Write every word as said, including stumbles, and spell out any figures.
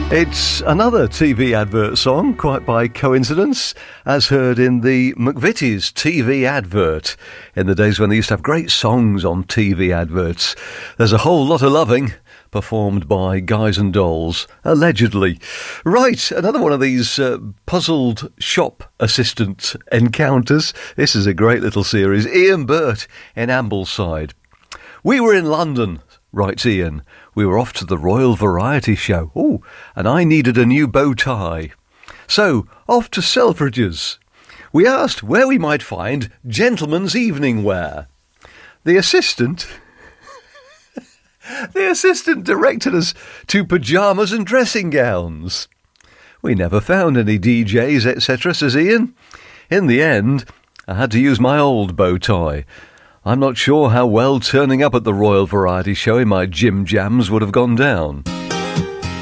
It's another T V advert song, quite by coincidence, as heard in the McVitie's T V advert. In the days when they used to have great songs on T V adverts. There's a whole lot of loving, performed by Guys and Dolls, allegedly. Right, another one of these uh, puzzled shop assistant encounters. This is a great little series. Ian Burt in Ambleside. We were in London, writes Ian. We were off to the Royal Variety Show. Oh, and I needed a new bow tie. So, off to Selfridges. We asked where we might find gentlemen's evening wear. The assistant... the assistant directed us to pyjamas and dressing gowns. We never found any D Js, et cetera, says Ian. In the end, I had to use my old bow tie. I'm not sure how well turning up at the Royal Variety Show in my gym jams would have gone down.